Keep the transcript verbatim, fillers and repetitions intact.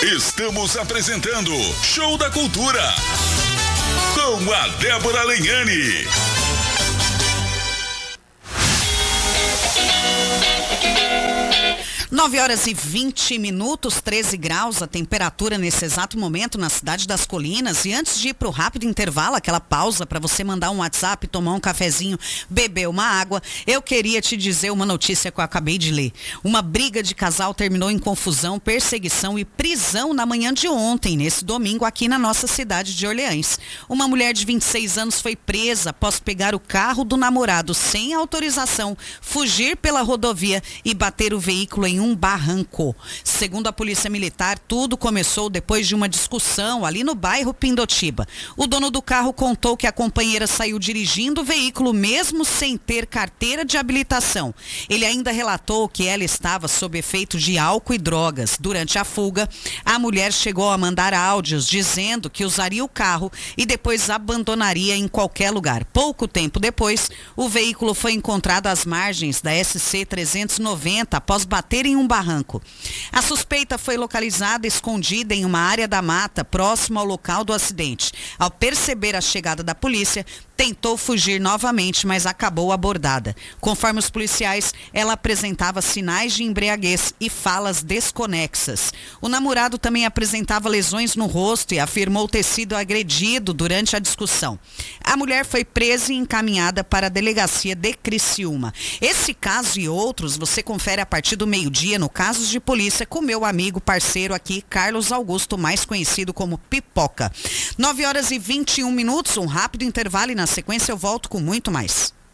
Estamos apresentando Show da Cultura com a Débora Lenhani. nove horas e vinte minutos, treze graus, a temperatura nesse exato momento na cidade das Colinas. E antes de ir para o rápido intervalo, aquela pausa para você mandar um WhatsApp, tomar um cafezinho, beber uma água, eu queria te dizer uma notícia que eu acabei de ler. Uma briga de casal terminou em confusão, perseguição e prisão na manhã de ontem, nesse domingo, aqui na nossa cidade de Orleans. Uma mulher de vinte e seis anos foi presa após pegar o carro do namorado sem autorização, fugir pela rodovia e bater o veículo em um um barranco. Segundo a Polícia Militar, tudo começou depois de uma discussão ali no bairro Pindotiba. O dono do carro contou que a companheira saiu dirigindo o veículo mesmo sem ter carteira de habilitação. Ele ainda relatou que ela estava sob efeito de álcool e drogas. Durante a fuga, a mulher chegou a mandar áudios dizendo que usaria o carro e depois abandonaria em qualquer lugar. Pouco tempo depois, o veículo foi encontrado às margens da S C trezentos e noventa após bater em um barranco. A suspeita foi localizada escondida em uma área da mata próximo ao local do acidente. Ao perceber a chegada da polícia, tentou fugir novamente, mas acabou abordada. Conforme os policiais, ela apresentava sinais de embriaguez e falas desconexas. O namorado também apresentava lesões no rosto e afirmou ter sido agredido durante a discussão. A mulher foi presa e encaminhada para a delegacia de Criciúma. Esse caso e outros você confere a partir do meio-dia no Casos de Polícia com meu amigo parceiro aqui, Carlos Augusto, mais conhecido como Pipoca. nove horas e vinte e um minutos, um rápido intervalo e na sequência eu volto com muito mais.